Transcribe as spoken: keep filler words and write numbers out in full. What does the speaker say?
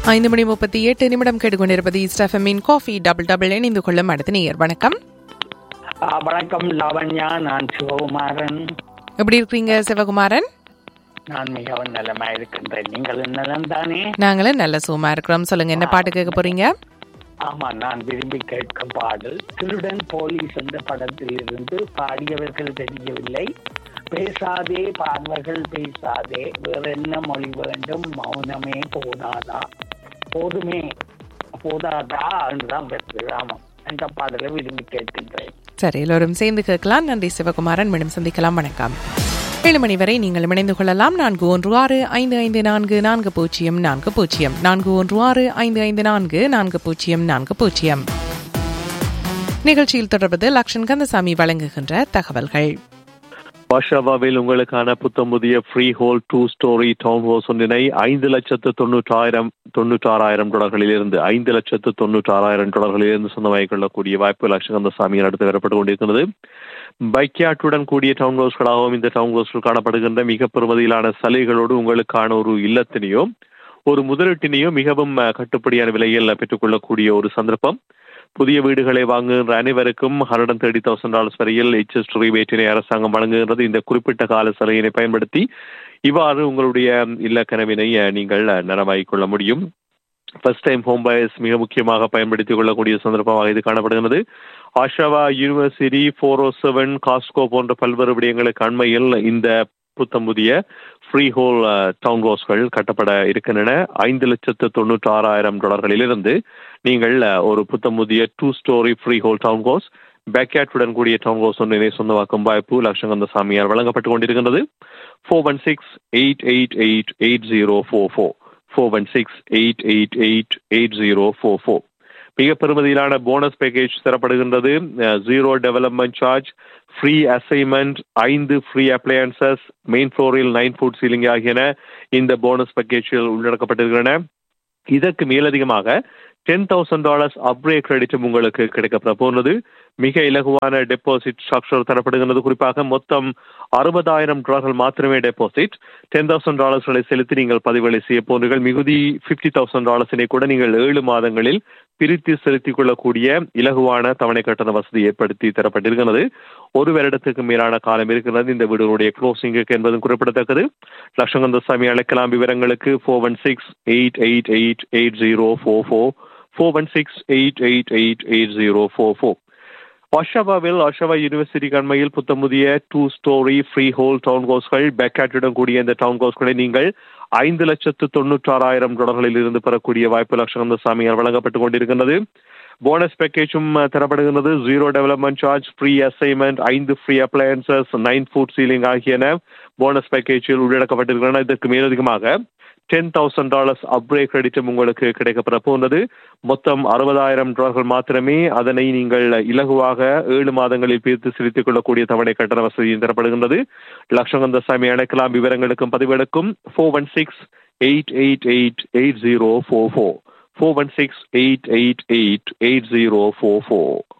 ஐந்து மணி முப்பத்தி எட்டு நிமிடம் கேட்டுக்கொண்டிருப்பது ஸ்டெஃபமின் காஃபி டபுள் டபுள் இணைந்து கொள்ளும் அடுத்த நேயர். வணக்கம். வணக்கம் லாவண்யா, நான் சிவகுமாரன். எப்படி இருக்கீங்க சிவகுமாரன்? நான் மிகவும் நலமா இருக்கின்றேன். நீங்கள் நலம் தானே? நாங்களும் நல்ல சுகமா இருக்கிறோம். சொல்லுங்க, என்ன பாட்டு கேட்க போறீங்க? ஆமா, நான் விரும்பி கேட்கும் பாடல் திருடன் போலீஸ் என்ற படத்தில் இருந்து பாடியவர்கள் தெரியவில்லை. பேசாதே பார்வர்கள் பேசாதே, வேற என்ன மொழி வேண்டும், மௌனமே போதாதா, போதுமே போதாதா என்றுதான் பெற்று. ஆமாம், அந்த பாடலை விரும்பி கேட்கின்றேன். சரி, எல்லோரும் சேர்ந்து கேட்கலாம். நன்றி சிவகுமாரன். மீண்டும் சந்திக்கலாம். வணக்கம். ஏழு மணி வரை நீங்கள் இணைந்து கொள்ளலாம். நான்கு ஒன்று ஆறு ஐந்து ஐந்து நான்கு நான்கு பூஜ்ஜியம் நான்கு பூஜ்ஜியம் நான்கு ஒன்று ஆறு ஐந்து ஐந்து நான்கு நான்கு பூஜ்ஜியம் நான்கு பூஜ்ஜியம். நிகழ்ச்சியில் தொடர்பது லக்ஷன் கந்தசாமி வழங்குகின்ற தகவல்கள். வாஷாவாவில் உங்களுக்கான புத்தம் புதிய free whole two story down house ஒன்றினை ஐந்து லட்சத்து தொண்ணூற்றாயிரம் தொண்ணூற்றாறாயிரம் டாலர்களில் இருந்து ஐந்து லட்சத்து தொண்ணூற்றாறாயிரம் டாலர்களில் இருந்து சொந்தமாகிக் கொள்ளக்கூடிய வாய்ப்பு லட்சகந்தசாமி நடத்தி வரப்பட்டுக் கொண்டிருக்கிறது. பைக்யாட்டுடன் கூடிய டவுன் ஹவுஸ்களாகவும் இந்த டவுன் ஹவுஸ்கள் காணப்படுகின்ற மிக பெருமதியிலான சலுகைகளோடு உங்களுக்கான ஒரு இல்லத்தினையோ ஒரு முதலீட்டினையோ மிகவும் கட்டுப்படியான விலையில் பெற்றுக்கொள்ளக்கூடிய ஒரு சந்தர்ப்பம். புதிய வீடுகளை வாங்குகின்ற அனைவருக்கும் ஹண்ட்ரட் தேர்ட்டி தௌசண்ட் டாலர்ஸ் வரையில் எச்எஸ் ரிபேட்டினை அரசாங்கம் வழங்குகின்றது. இந்த குறிப்பிட்ட கால சலுகையினை பயன்படுத்தி இவ்வாறு உங்களுடைய இல்ல கனவினை நீங்கள் நனவாகிக் கொள்ள முடியும். ஃபர்ஸ்ட் டைம் ஹோம் பயர்ஸ் மிக முக்கியமாக பயன்படுத்திக் கொள்ளக்கூடிய சந்தர்ப்பமாக இது காணப்படுகிறது. ஆஷாவா யூனிவர்சிட்டி, ஃபோர் ஓ செவன், காஸ்கோ போன்ற பல்வேறு விடயங்களுக்கு அண்மையில் இந்த புத்தம் புதிய ஃப்ரீ ஹோல் டவுன் ஹவுஸ்கள் கட்டப்பட இருக்கின்றன. ஐந்து லட்சத்து தொண்ணூற்றி ஆறாயிரம் டாலர்களிலிருந்து நீங்கள் ஒரு புத்தம் புதிய two story free whole down house பேக்யாட்டுடன் கூடிய டவுன் ஹவுஸ் ஒன்றினை சொந்தமாக்கும் வாய்ப்பு லட்சகந்தசாமியால் வழங்கப்பட்டுக் கொண்டிருக்கின்றது. Four one six eight eight eight eight zero four four four one six eight eight eight eight zero four four. மிக பெருமதியிலான bonus package தரப்படுகின்றது. Zero development charge, free assignment, ஐந்து free appliances, main ஃப்ளோரில் nine food ceiling ஆகியன இந்த bonus பேக்கேஜில் உள்ளடக்கப்பட்டிருக்கின்றன. இதற்கு மேலதிகமாக ten thousand dollars afraid கிரெடிட்டும் உங்களுக்கு கிடைக்கப்பட போனது. மிக இலகுவான டெபாசிட் ஸ்ட்ரக்சர் தரப்படுகின்றது. குறிப்பாக மொத்தம் அறுபதாயிரம் டாலர்கள் மாத்திரமே டெபாசிட். டென் தௌசண்ட் டாலர்ஸ்களை செலுத்தி நீங்கள் பதிவுகளை செய்ய போன்றீர்கள். மிகுதி பிப்டி தௌசண்ட் டாலர்ஸினை கூட நீங்கள் ஏழு மாதங்களில் பிரித்து செலுத்திக் கொள்ளக்கூடிய இலகுவான தவணை கட்டண வசதி ஏற்படுத்தி தரப்பட்டிருக்கிறது. ஒரு வருடத்துக்கு மேலான காலம் இருக்கிறது இந்த வீடுகளுடைய க்ளோசிங்குக்கு என்பதும் குறிப்பிடத்தக்கது. லட்சகந்தசாமி அழைக்கலாம். விவரங்களுக்கு four one six eight eight eight eight zero four four four one six eight eight eight eight zero four four. ஆஷாவாவில் Oshawa university கண்மையில் புத்தம் புதிய two story free whole down ஹவுஸ்கள் பேக்யாட்டுடன் கூடிய இந்த டவுன் ஹவுஸ்களை நீங்கள் ஐந்து லட்சத்து தொண்ணூற்றாறாயிரம் டாலர்களில் இருந்து பெறக்கூடிய வாய்ப்பு லட்சகந்தசாமியால் வழங்கப்பட்டுக் கொண்டிருக்கின்றது. Bonus பேக்கேஜும் தரப்படுகின்றது. Zero development charge, free assignment, ஐந்து free appliances, nine food ceiling ஆகியன போனஸ் பேக்கேஜில் உள்ளடக்கப்பட்டிருக்கின்றன. இதற்கு மேலதிகமாக டென் தௌசண்ட் டாலர்ஸ் அப்ரே கிரெடிட்டும் உங்களுக்கு கிடைக்கப்பட போன்றது. மொத்தம் அறுபதாயிரம் டாலர்கள் மாத்திரமே. அதனை நீங்கள் இலகுவாக ஏழு மாதங்களில் பிரித்து செலுத்திக் கொள்ளக்கூடிய தவணை கட்டண வசதியும் தரப்படுகின்றது. லட்சகந்தசாமி அழைக்கலாம். விவரங்களுக்கும் பதிவுகளுக்கும் four one six eight eight eight eight zero four four four one six eight eight eight eight zero four four.